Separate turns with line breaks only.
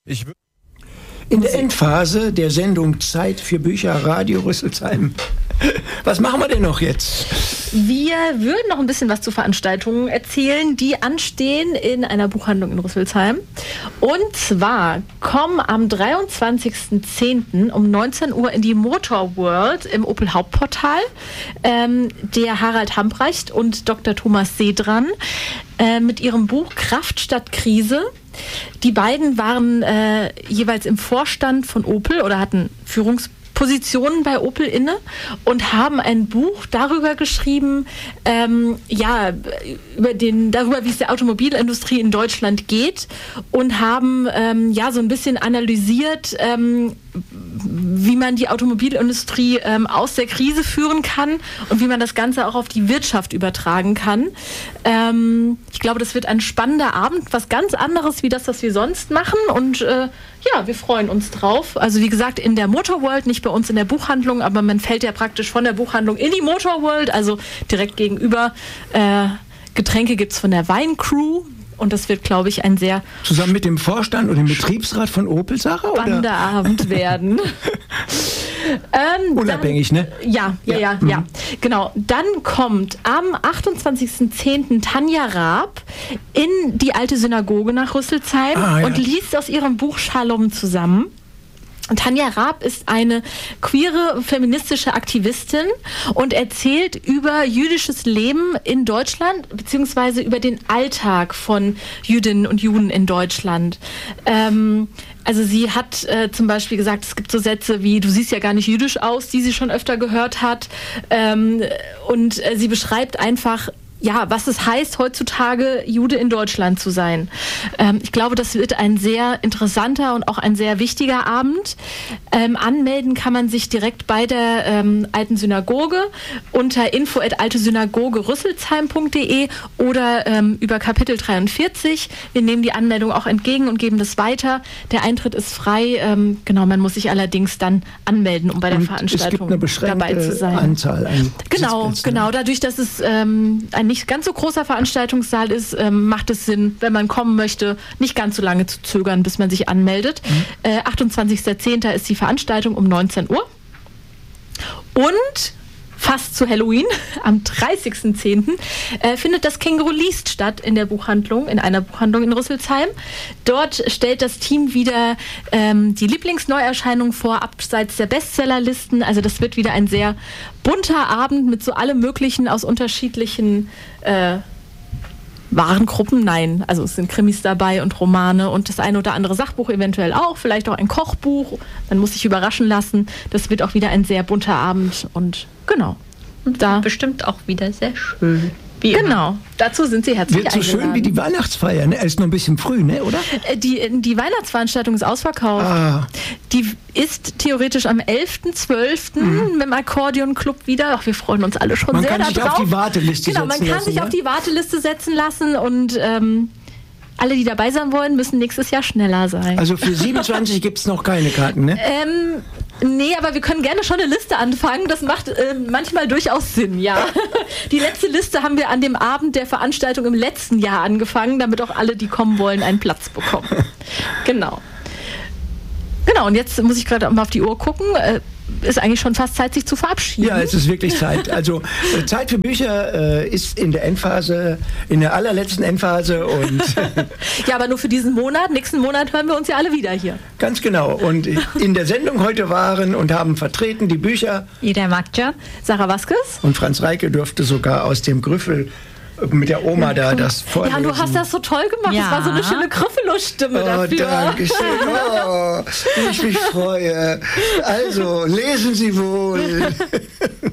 In der Endphase der Sendung Zeit für Bücher, Radio Rüsselsheim. Was machen wir denn noch jetzt?
Wir würden noch ein bisschen was zu Veranstaltungen erzählen, die anstehen in einer Buchhandlung in Rüsselsheim. Und zwar kommen am 23.10. um 19 Uhr in die Motor World im Opel Hauptportal der Harald Hambrecht und Dr. Thomas Sedran mit ihrem Buch Kraft statt Krise. Die beiden waren jeweils im Vorstand von Opel oder hatten Führungspositionen bei Opel inne und haben ein Buch darüber geschrieben, darüber, wie es der Automobilindustrie in Deutschland geht, und haben so ein bisschen analysiert, wie man die Automobilindustrie aus der Krise führen kann und wie man das Ganze auch auf die Wirtschaft übertragen kann. Ich glaube, das wird ein spannender Abend, was ganz anderes wie das, was wir sonst machen, und wir freuen uns drauf. Also wie gesagt, in der Motor World, nicht bei uns in der Buchhandlung, aber man fällt ja praktisch von der Buchhandlung in die Motor World, also direkt gegenüber. Getränke gibt's von der Weincrew. Und das wird, glaube ich, ein sehr...
Zusammen mit dem Vorstand und dem Betriebsrat von Opel, Sache?
Spannender Abend werden.
Unabhängig,
dann, ne? Ja. Genau. Dann kommt am 28.10. Tanja Raab in die Alte Synagoge nach Rüsselsheim und liest aus ihrem Buch Shalom zusammen. Tanja Raab ist eine queere feministische Aktivistin und erzählt über jüdisches Leben in Deutschland beziehungsweise über den Alltag von Jüdinnen und Juden in Deutschland. Also sie hat zum Beispiel gesagt, es gibt so Sätze wie: Du siehst ja gar nicht jüdisch aus, die sie schon öfter gehört hat. Und sie beschreibt einfach, was es heißt, heutzutage Jude in Deutschland zu sein. Ich glaube, das wird ein sehr interessanter und auch ein sehr wichtiger Abend. Anmelden kann man sich direkt bei der Alten Synagoge unter info@altesynagogerüsselsheim.de oder über Kapitel 43. Wir nehmen die Anmeldung auch entgegen und geben das weiter. Der Eintritt ist frei. Man muss sich allerdings dann anmelden, um bei der Veranstaltung dabei zu sein.
Anzahl an
Genau. Dadurch, dass es ein nicht ganz so großer Veranstaltungssaal ist, macht es Sinn, wenn man kommen möchte, nicht ganz so lange zu zögern, bis man sich anmeldet. 28.10. ist die Veranstaltung um 19 Uhr. Und fast zu Halloween, am 30.10. Findet das Känguru liest statt in einer Buchhandlung in Rüsselsheim. Dort stellt das Team wieder die Lieblingsneuerscheinungen vor, abseits der Bestsellerlisten. Also das wird wieder ein sehr bunter Abend mit so allem Möglichen aus unterschiedlichen Warengruppen. Nein, also es sind Krimis dabei und Romane und das eine oder andere Sachbuch eventuell auch, vielleicht auch ein Kochbuch. Man muss sich überraschen lassen. Das wird auch wieder ein sehr bunter Abend und genau.
Und da bestimmt auch wieder sehr schön.
Genau, dazu sind Sie herzlich eingeladen.
Wird so schön wie die Weihnachtsfeier, ne? Ist noch ein bisschen früh, ne, oder?
Die Weihnachtsveranstaltung ist ausverkauft. Die ist theoretisch am 11.12. mit dem Akkordeonclub wieder. Ach, wir freuen uns alle schon sehr darauf.
Man kann sich auf die Warteliste setzen lassen.
Genau, man kann sich auf die Warteliste setzen lassen und alle, die dabei sein wollen, müssen nächstes Jahr schneller sein.
Also für 27 gibt es noch keine Karten, ne?
Nee, aber wir können gerne schon eine Liste anfangen. Das macht manchmal durchaus Sinn, ja. Die letzte Liste haben wir an dem Abend der Veranstaltung im letzten Jahr angefangen, damit auch alle, die kommen wollen, einen Platz bekommen. Genau, und jetzt muss ich gerade mal auf die Uhr gucken. Ist eigentlich schon fast Zeit, sich zu verabschieden.
Ja, es ist wirklich Zeit. Also Zeit für Bücher ist in der Endphase, in der allerletzten Endphase. Und
ja, aber nur für diesen Monat. Nächsten Monat hören wir uns ja alle wieder hier.
Ganz genau. Und in der Sendung heute waren und haben vertreten die Bücher
Ida Magdja,
Sarah Vasquez
und Franz Reike durfte sogar aus dem Grüffel mit der Oma da das vorlesen.
Ja, du hast das so toll gemacht. Das war so eine schöne Grüffelow-Stimme dafür.
Dankeschön. Ich mich freue. Also, lesen Sie wohl.